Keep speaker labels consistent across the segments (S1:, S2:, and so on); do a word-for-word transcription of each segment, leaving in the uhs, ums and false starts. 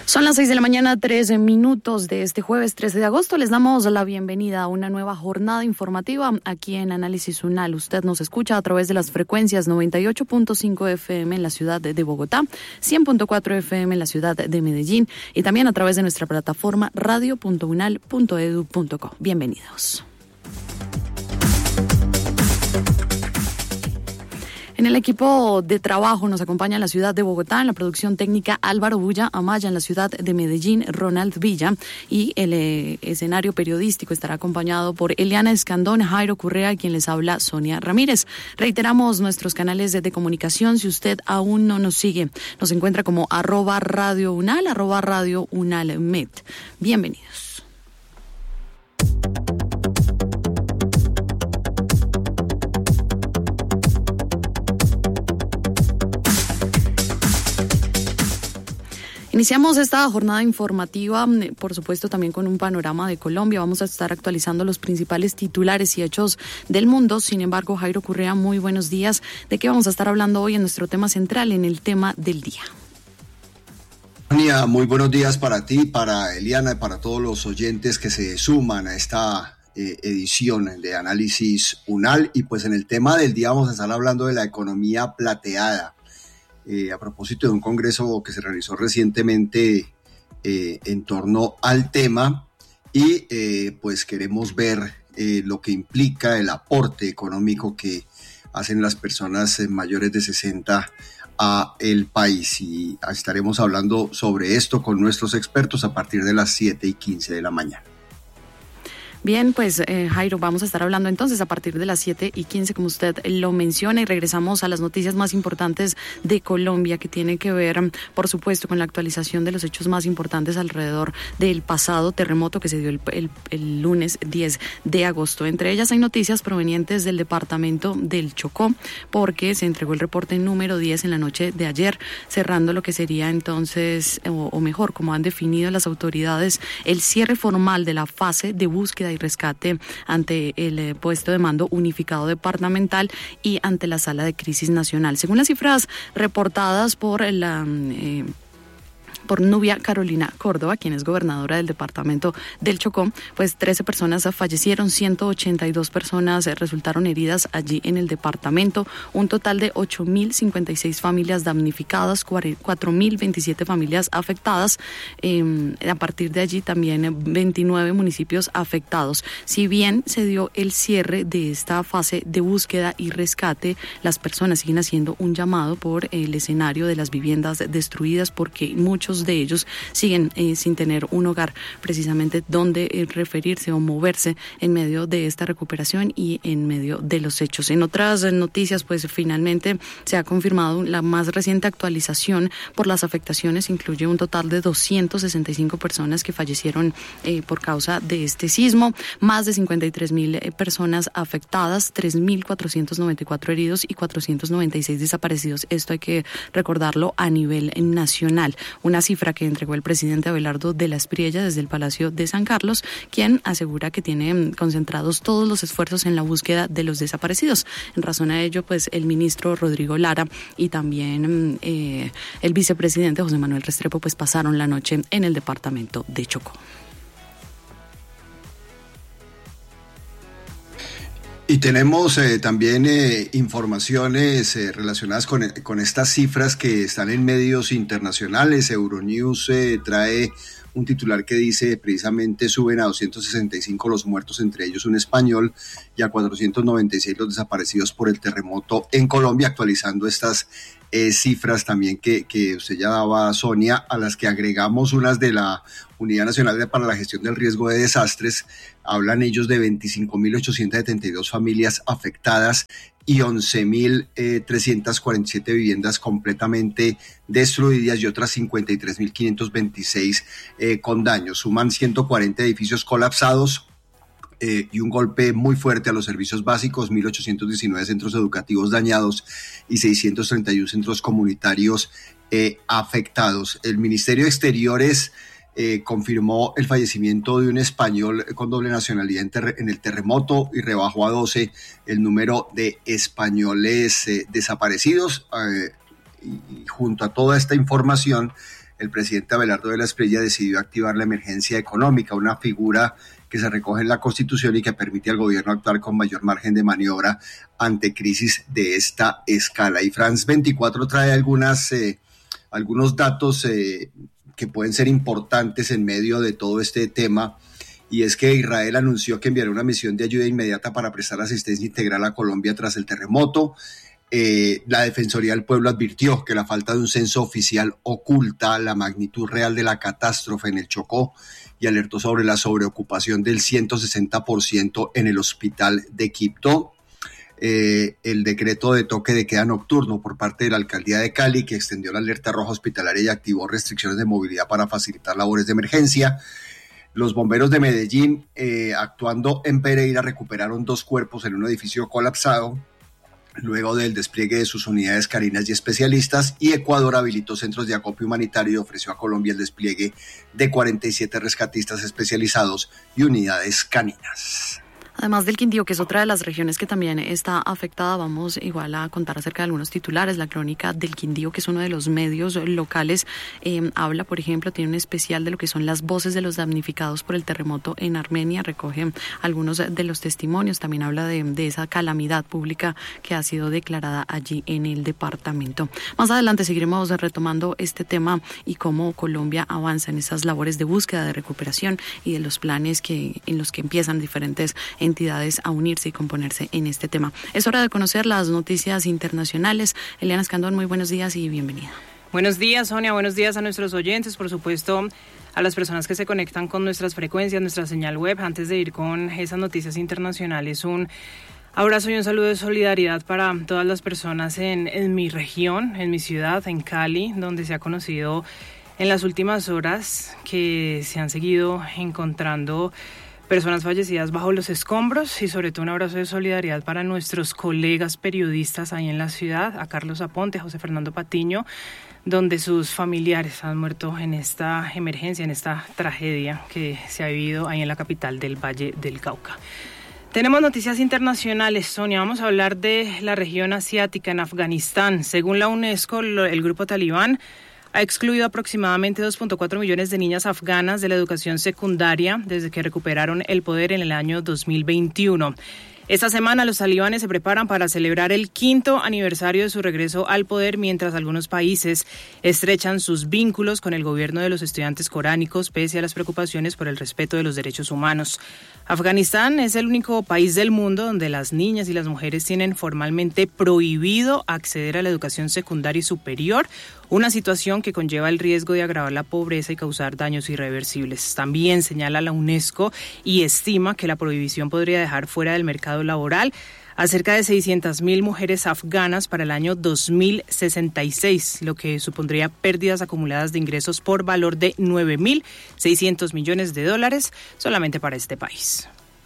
S1: Son las seis de la mañana, trece minutos de este jueves trece de agosto. Les damos la bienvenida a una nueva jornada informativa aquí en Análisis UNAL. Usted nos escucha a través de las frecuencias noventa y ocho punto cinco F M en la ciudad de Bogotá, cien punto cuatro F M en la ciudad de Medellín y también a través de nuestra plataforma radio punto unal punto edu punto co. Bienvenidos. En el equipo de trabajo nos acompaña en la ciudad de Bogotá, en la producción técnica Álvaro Bulla Amaya, en la ciudad de Medellín Ronald Villa, y el eh, escenario periodístico estará acompañado por Eliana Escandón, Jairo Correa, y quien les habla Sonia Ramírez. Reiteramos nuestros canales de, de comunicación. Si usted aún no nos sigue, nos encuentra como arroba radio unal, arroba radio unal met. Bienvenidos. Iniciamos esta jornada informativa, por supuesto, también con un panorama de Colombia. Vamos a estar actualizando los principales titulares y hechos del mundo. Sin embargo, Jairo Correa, muy buenos días. ¿De qué vamos a estar hablando hoy en nuestro tema central, en el tema del día?
S2: Sonia, muy buenos días para ti, para Eliana y para todos los oyentes que se suman a esta eh, edición de Análisis UNAL. Y pues en el tema del día vamos a estar hablando de la economía plateada. Eh, a propósito de un congreso que se realizó recientemente eh, en torno al tema y eh, pues queremos ver eh, lo que implica el aporte económico que hacen las personas mayores de sesenta a el país, y estaremos hablando sobre esto con nuestros expertos a partir de las siete y quince de la mañana.
S1: Bien, pues eh, Jairo, vamos a estar hablando entonces a partir de las siete y quince, como usted lo menciona, y regresamos a las noticias más importantes de Colombia, que tiene que ver, por supuesto, con la actualización de los hechos más importantes alrededor del pasado terremoto que se dio el, el, el lunes diez de agosto. Entre ellas hay noticias provenientes del departamento del Chocó, porque se entregó el reporte número diez en la noche de ayer, cerrando lo que sería entonces, o, o mejor, como han definido las autoridades, el cierre formal de la fase de búsqueda y rescate ante el puesto de mando unificado departamental y ante la sala de crisis nacional. Según las cifras reportadas por la eh, por Nubia Carolina Córdoba, quien es gobernadora del departamento del Chocó, pues trece personas fallecieron, ciento ochenta y dos personas resultaron heridas allí en el departamento, un total de ocho mil cincuenta y seis familias damnificadas, cuatro mil veintisiete familias afectadas, eh, a partir de allí también veintinueve municipios afectados. Si bien se dio el cierre de esta fase de búsqueda y rescate, las personas siguen haciendo un llamado por el escenario de las viviendas destruidas, porque muchos de ellos siguen eh, sin tener un hogar precisamente donde eh, referirse o moverse en medio de esta recuperación y en medio de los hechos. En otras noticias, pues finalmente se ha confirmado la más reciente actualización por las afectaciones, incluye un total de doscientas sesenta y cinco personas que fallecieron eh, por causa de este sismo, más de cincuenta y tres mil eh, personas afectadas, tres mil cuatrocientos noventa y cuatro heridos y cuatrocientos noventa y seis desaparecidos. Esto hay que recordarlo a nivel nacional. Una cifra que entregó el presidente Abelardo de la Espriella desde el Palacio de San Carlos, quien asegura que tiene concentrados todos los esfuerzos en la búsqueda de los desaparecidos. En razón a ello, pues el ministro Rodrigo Lara y también eh, el vicepresidente José Manuel Restrepo pues pasaron la noche en el departamento de Chocó.
S2: Y tenemos eh, también eh, informaciones eh, relacionadas con, con estas cifras que están en medios internacionales. Euronews eh, trae un titular que dice precisamente suben a doscientos sesenta y cinco los muertos, entre ellos un español, y a cuatrocientos noventa y seis los desaparecidos por el terremoto en Colombia, actualizando estas eh, cifras también que, que usted ya daba, Sonia, a las que agregamos unas de la Unidad Nacional para la Gestión del Riesgo de Desastres. Hablan ellos de veinticinco mil ochocientas setenta y dos familias afectadas y once mil trescientas cuarenta y siete viviendas completamente destruidas y otras cincuenta y tres mil quinientos veintiséis eh, con daños. Suman ciento cuarenta edificios colapsados eh, y un golpe muy fuerte a los servicios básicos, mil ochocientos diecinueve centros educativos dañados y seiscientos treinta y uno centros comunitarios eh, afectados. El Ministerio de Exteriores Eh, confirmó el fallecimiento de un español con doble nacionalidad en, ter- en el terremoto y rebajó a doce el número de españoles eh, desaparecidos. Eh, y, y junto a toda esta información, el presidente Abelardo de la Espriella decidió activar la emergencia económica, una figura que se recoge en la Constitución y que permite al gobierno actuar con mayor margen de maniobra ante crisis de esta escala. Y France veinticuatro trae algunas, eh, algunos datos eh, que pueden ser importantes en medio de todo este tema, y es que Israel anunció que enviará una misión de ayuda inmediata para prestar asistencia integral a Colombia tras el terremoto. Eh, la Defensoría del Pueblo advirtió que la falta de un censo oficial oculta la magnitud real de la catástrofe en el Chocó y alertó sobre la sobreocupación del ciento sesenta por ciento en el hospital de Quibdó. Eh, el decreto de toque de queda nocturno por parte de la Alcaldía de Cali, que extendió la alerta roja hospitalaria y activó restricciones de movilidad para facilitar labores de emergencia. Los bomberos de Medellín, eh, actuando en Pereira, recuperaron dos cuerpos en un edificio colapsado luego del despliegue de sus unidades caninas y especialistas, y Ecuador habilitó centros de acopio humanitario y ofreció a Colombia el despliegue de cuarenta y siete rescatistas especializados y unidades caninas.
S1: Además del Quindío, que es otra de las regiones que también está afectada, vamos igual a contar acerca de algunos titulares. La Crónica del Quindío, que es uno de los medios locales, eh, habla, por ejemplo, tiene un especial de lo que son las voces de los damnificados por el terremoto en Armenia, recoge algunos de los testimonios, también habla de, de esa calamidad pública que ha sido declarada allí en el departamento. Más adelante seguiremos retomando este tema y cómo Colombia avanza en esas labores de búsqueda, de recuperación y de los planes que en los que empiezan diferentes entidades a unirse y componerse en este tema. Es hora de conocer las noticias internacionales. Eliana Escandón, muy buenos días y bienvenida.
S3: Buenos días, Sonia, buenos días a nuestros oyentes, por supuesto a las personas que se conectan con nuestras frecuencias, nuestra señal web. Antes de ir con esas noticias internacionales, un abrazo y un saludo de solidaridad para todas las personas en, en mi región, en mi ciudad, en Cali, donde se ha conocido en las últimas horas que se han seguido encontrando personas fallecidas bajo los escombros, y sobre todo un abrazo de solidaridad para nuestros colegas periodistas ahí en la ciudad, a Carlos Aponte, a José Fernando Patiño, donde sus familiares han muerto en esta emergencia, en esta tragedia que se ha vivido ahí en la capital del Valle del Cauca. Tenemos noticias internacionales, Sonia. Vamos a hablar de la región asiática en Afganistán. Según la UNESCO, el grupo talibán ha excluido aproximadamente dos punto cuatro millones de niñas afganas de la educación secundaria desde que recuperaron el poder en el año dos mil veintiuno. Esta semana los talibanes se preparan para celebrar el quinto aniversario de su regreso al poder, mientras algunos países estrechan sus vínculos con el gobierno de los estudiantes coránicos pese a las preocupaciones por el respeto de los derechos humanos. Afganistán es el único país del mundo donde las niñas y las mujeres tienen formalmente prohibido acceder a la educación secundaria y superior, una situación que conlleva el riesgo de agravar la pobreza y causar daños irreversibles. También señala la UNESCO y estima que la prohibición podría dejar fuera del mercado laboral a cerca de seiscientas mil mujeres afganas para el año dos mil sesenta y seis, lo que supondría pérdidas acumuladas de ingresos por valor de nueve mil seiscientos millones de dólares solamente para este país.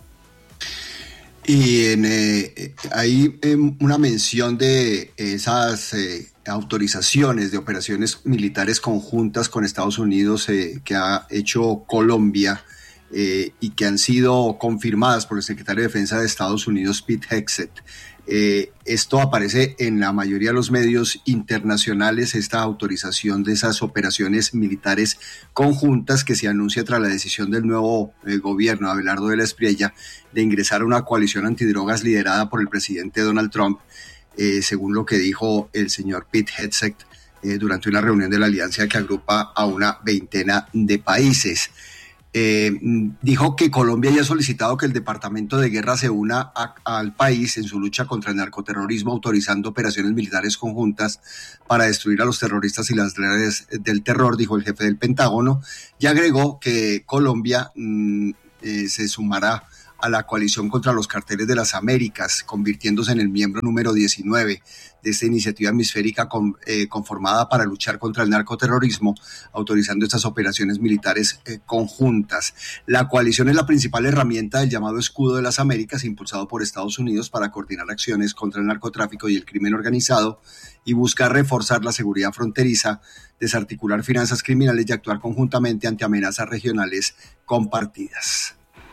S2: Y en, eh, hay eh, una mención de esas eh, autorizaciones de operaciones militares conjuntas con Estados Unidos eh, que ha hecho Colombia, Eh, y que han sido confirmadas por el secretario de Defensa de Estados Unidos, Pete Hegseth. Eh, esto aparece en la mayoría de los medios internacionales, esta autorización de esas operaciones militares conjuntas que se anuncia tras la decisión del nuevo eh, gobierno, Abelardo de la Espriella, de ingresar a una coalición antidrogas liderada por el presidente Donald Trump, eh, según lo que dijo el señor Pete Hegseth eh, durante una reunión de la alianza que agrupa a una veintena de países. Eh, dijo que Colombia ya ha solicitado que el Departamento de Guerra se una a, al país en su lucha contra el narcoterrorismo, autorizando operaciones militares conjuntas para destruir a los terroristas y las redes del terror, dijo el jefe del Pentágono, y agregó que Colombia mm, eh, se sumará a la coalición contra los carteles de las Américas, convirtiéndose en el miembro número diecinueve de esta iniciativa hemisférica con, eh, conformada para luchar contra el narcoterrorismo, autorizando estas operaciones militares eh, conjuntas. La coalición es la principal herramienta del llamado Escudo de las Américas, impulsado por Estados Unidos para coordinar acciones contra el narcotráfico y el crimen organizado y buscar reforzar la seguridad fronteriza, desarticular finanzas criminales y actuar conjuntamente ante amenazas regionales compartidas.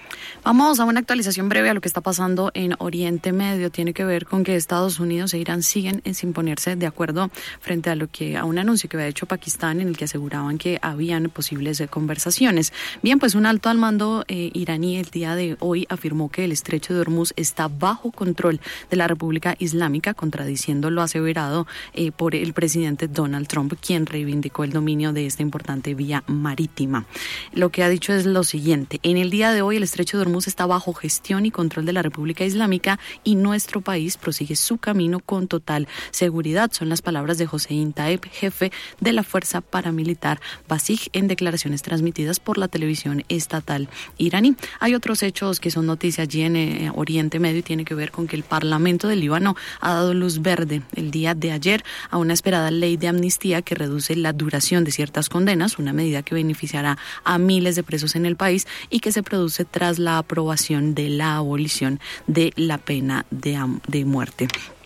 S1: Vamos a una actualización breve a lo que está pasando en Oriente Medio. Tiene que ver con que Estados Unidos e Irán siguen sin ponerse de acuerdo frente a lo que a un anuncio que había hecho Pakistán en el que aseguraban que habían posibles conversaciones. Bien, pues un alto al mando eh, iraní el día de hoy afirmó que el estrecho de Hormuz está bajo control de la República Islámica, contradiciendo lo aseverado eh, por el presidente Donald Trump, quien reivindicó el dominio de esta importante vía marítima. Lo que ha dicho es lo siguiente: en el día de hoy el estrecho de Hormuz está bajo gestión y control de la República Islámica y nuestro país prosigue su camino con total seguridad. Son las palabras de Hossein Taeb, jefe de la fuerza paramilitar Basij, en declaraciones transmitidas por la televisión estatal iraní. Hay otros hechos que son noticias allí en eh, Oriente Medio y tiene que ver con que el Parlamento del Líbano ha dado luz verde el día de ayer a una esperada ley de amnistía que reduce la duración de ciertas condenas, una medida que beneficiará a miles de presos en el país y que se produce tras la aprobación de la abolición de la pena de, de muerte.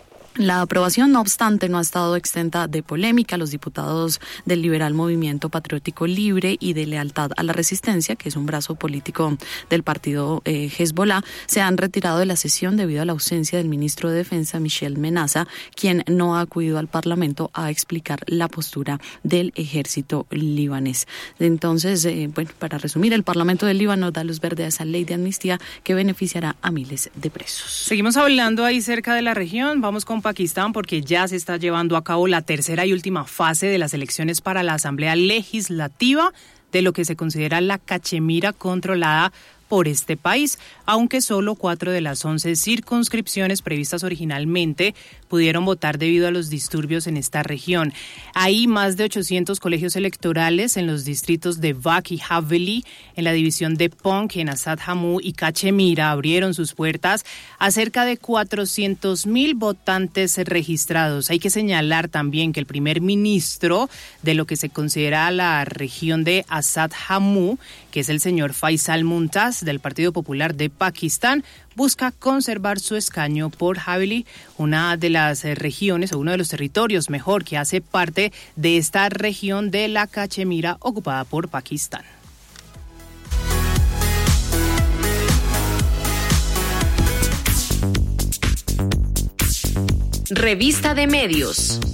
S1: La aprobación, no obstante, no ha estado exenta de polémica. Los diputados del liberal Movimiento Patriótico Libre y de Lealtad a la Resistencia, que es un brazo político del partido eh, Hezbollah, se han retirado de la sesión debido a la ausencia del ministro de Defensa, Michel Menaza, quien no ha acudido al Parlamento a explicar la postura del ejército libanés. Entonces, eh, bueno, para resumir, el Parlamento del Líbano da luz verde a esa ley de amnistía que beneficiará a miles de presos.
S3: Seguimos hablando ahí cerca de la región. Vamos con Pakistán, porque ya se está llevando a cabo la tercera y última fase de las elecciones para la Asamblea Legislativa de lo que se considera la Cachemira controlada por este país, aunque solo cuatro de las once circunscripciones previstas originalmente pudieron votar debido a los disturbios en esta región. Hay más de ochocientos colegios electorales en los distritos de Vak y Haveli, en la división de Ponk, en Asad Jammu y Cachemira abrieron sus puertas a cerca de cuatrocientos mil votantes registrados. Hay que señalar también que el primer ministro de lo que se considera la región de Asad Jammu, que es el señor Faisal Muntaz del Partido Popular de Pakistán, busca conservar su escaño por Haveli, una de las regiones o uno de los territorios, mejor, que hace parte de esta región de la Cachemira ocupada por Pakistán.
S4: Revista de Medios.